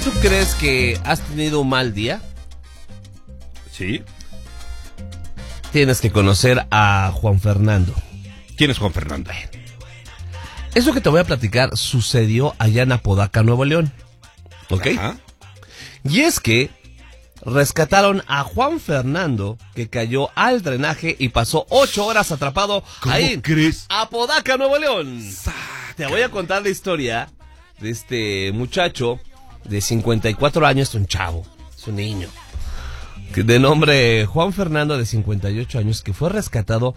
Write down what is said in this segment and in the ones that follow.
¿Tú crees que has tenido un mal día? Sí. Tienes que conocer a Juan Fernando. ¿Quién es Juan Fernando? Eso que te voy a platicar sucedió allá en Apodaca, Nuevo León. ¿Ok? Ajá. Y es que rescataron a Juan Fernando, que cayó al drenaje y pasó 8 horas atrapado ahí. crees? Apodaca, Nuevo León. Te voy a contar la historia de este muchacho de 54 años, un chavo, es un niño, de nombre Juan Fernando, de 58 años, que fue rescatado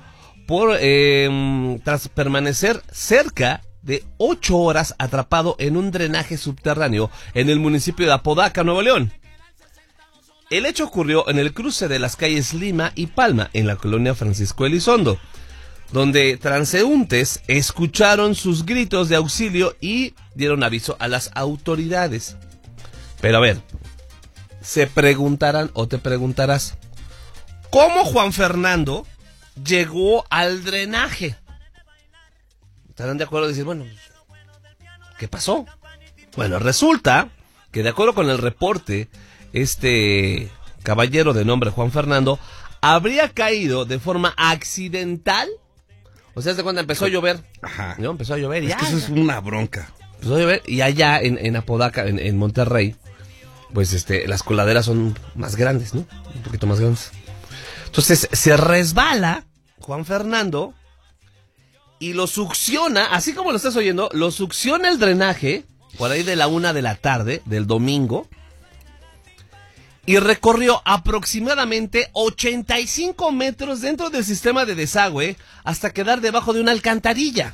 tras permanecer cerca de 8 horas atrapado en un drenaje subterráneo en el municipio de Apodaca, Nuevo León. El hecho ocurrió en el cruce de las calles Lima y Palma, en la colonia Francisco Elizondo, donde transeúntes escucharon sus gritos de auxilio y dieron aviso a las autoridades. Pero a ver, se preguntarán o te preguntarás, ¿cómo Juan Fernando llegó al drenaje? ¿Estarán de acuerdo en decir, bueno, qué pasó? Bueno, resulta que de acuerdo con el reporte, este caballero de nombre Juan Fernando habría caído de forma accidental. O sea, ¿de cuando empezó a llover? Ajá. ¿No? Empezó a llover y Es que eso es una bronca. empezó a llover y allá en Apodaca, en Monterrey, pues las coladeras son más grandes, ¿no? Un poquito más grandes. Entonces se resbala Juan Fernando y lo succiona, así como lo estás oyendo, lo succiona el drenaje por ahí de la 1 de la tarde del domingo y recorrió aproximadamente 85 metros dentro del sistema de desagüe hasta quedar debajo de una alcantarilla.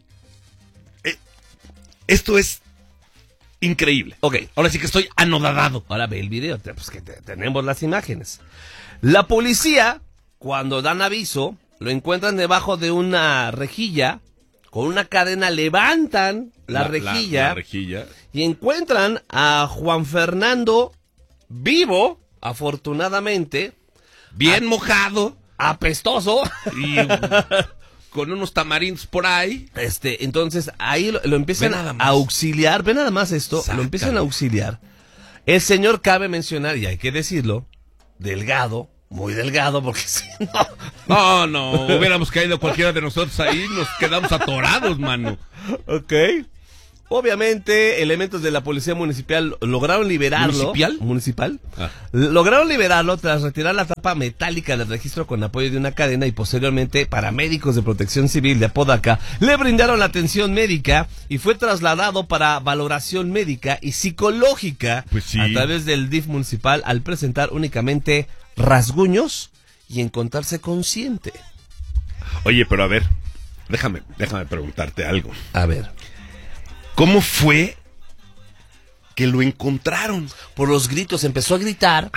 Esto es increíble. Ok, Ahora sí que estoy anodadado. ahora ve el video, pues que tenemos las imágenes. La policía, cuando dan aviso, lo encuentran debajo de una rejilla, con una cadena levantan la rejilla, La rejilla. y encuentran a Juan Fernando vivo, afortunadamente, Bien mojado. apestoso. Y con unos tamarindos por ahí. Entonces ahí lo empiezan Ve nada a más. auxiliar, ve nada más esto, Sácalo. lo empiezan a auxiliar. El señor, cabe mencionar, y hay que decirlo, delgado, muy delgado, porque si no... No, hubiéramos caído cualquiera de nosotros ahí, nos quedamos atorados, mano. Ok. Obviamente, elementos de la policía municipal lograron liberarlo. ¿Municipal? Ah. Lograron liberarlo tras retirar la tapa metálica del registro con apoyo de una cadena y posteriormente paramédicos de Protección Civil de Apodaca le brindaron la atención médica y fue trasladado para valoración médica y psicológica Pues sí. a través del DIF municipal al presentar únicamente rasguños y encontrarse consciente. Oye, pero a ver, déjame preguntarte algo. A ver. ¿Cómo fue que lo encontraron? Por los gritos, empezó a gritar.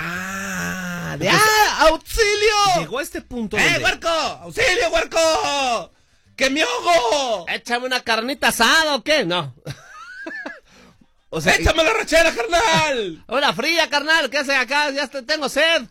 ¡Auxilio! Llegó a este punto donde... huerco! ¡Auxilio, huerco! ¡Que me ahogo! Échame una carnita asada o qué, no. O sea, ¡Échame la rachera, carnal! una fría, carnal, ¿qué haces acá? Ya tengo sed.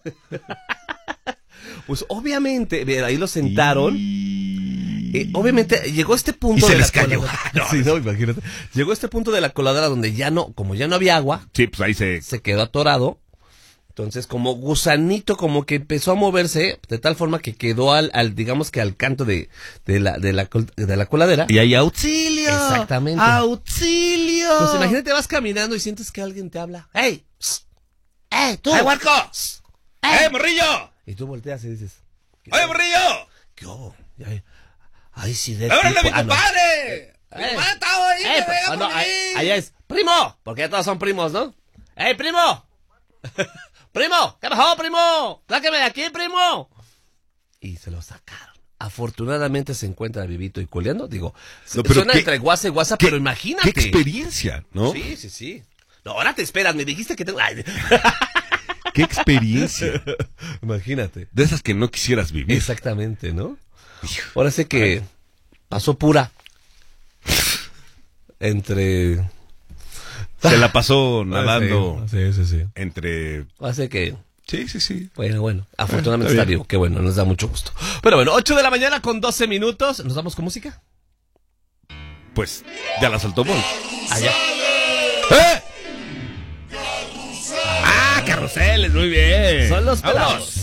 Pues obviamente, mira, ahí lo sentaron. Obviamente llegó a este punto Y se de les la cayó. coladera. Sí, no, imagínate. Llegó a este punto de la coladera donde ya no, como ya no había agua, Sí, pues ahí se quedó atorado. Entonces, como gusanito, como que empezó a moverse de tal forma que quedó al digamos que al canto de la coladera. Y ahí, ¡auxilio! Exactamente. ¡Auxilio! Pues imagínate, vas caminando y sientes que alguien te habla. ¡Ey! Psst, ¡Ey, tú! ¡Ey, huerco! ¡Ey! morrillo! Y tú volteas y dices... ¡Oye, morrillo! ¿Qué hubo? Ay, sí, de ¡Ábrele a mi tipo- no. compadre! ¡Mi ¡Ey! compadre está ahí! ¡Ey! ¡Que venga por No, mí! allá es... ¡Primo! Porque ya todos son primos, ¿no? ¡Ey, primo! ¡Primo! ¿Qué pasó, primo? ¡Sáqueme de aquí, primo! Y se lo sacaron. Afortunadamente se encuentra vivito y coleando. Digo, No, pero suena qué- entre guasa y guasa, pero imagínate. ¡Qué experiencia! ¿no? Sí, sí, sí. No, ahora te esperas, me dijiste que tengo... Ay. ¡Qué experiencia! Imagínate. De esas que no quisieras vivir. Exactamente, ¿no? Ahora sé que pasó pura entre... Se la pasó nadando Sí. entre... Así que, Sí. bueno, afortunadamente está está bien. vivo, qué bueno, nos da mucho gusto. Pero bueno, 8 de la mañana con 12 minutos, ¿nos vamos con música? Pues, ya la soltó Bon. Allá. ¡Eh! carruseles, muy bien. Son los Vámonos. pelados.